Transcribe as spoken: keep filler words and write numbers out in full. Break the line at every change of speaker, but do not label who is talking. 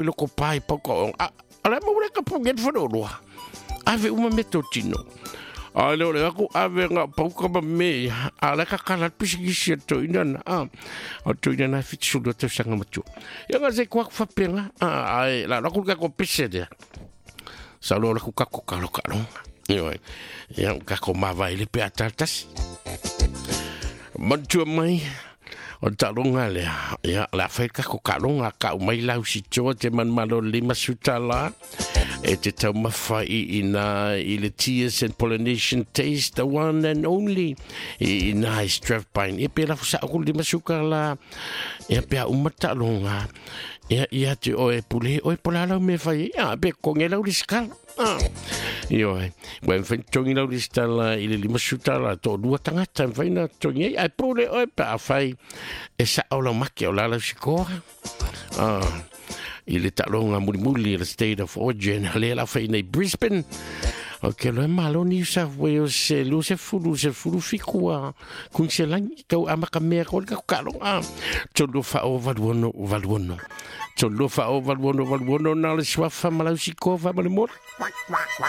Pilo ko pai poko. Ala mo le ka punget fo ave uma metotino. Ale ole aku ave nga pauka ba me ala ka kala pisigi to ina a to ina na fit sudo to sanga matu. Ya nga se kwa fa penga ai la ku ka ko pisede. Salo la ku ka ko kalo kalo. Yo ya ka ko ma vai le pe atatas. Matu mai o talonga le ya la fa ka ko kalonga ka mai la si cho te man malo lima sutala. E te tau mawhai ina i le Tears and Polynesian Taste, the one and only, i na i Strathpine. E pe la fusa ako lima suka la, e pe a umata longa, e ia te oe pule, oe polala me whai, e pe konge lau riskala. Io e, wen fen tongi lau riskala i le lima suka la, to dua tangata, whai na tongi, ai pule oe pa a whai, e sa au lau maki au lala sikoha. Ah, i le talonga muli-muli le state of origin le la fai nei Brisbane o ke lo malo New South Wales se lu se fulu se fulu fikua kun se langi kau amaka mea ko ka kalonga tolo fa o valwono valwono tolo fa o valwono valwono na le swafa malau sikova male mor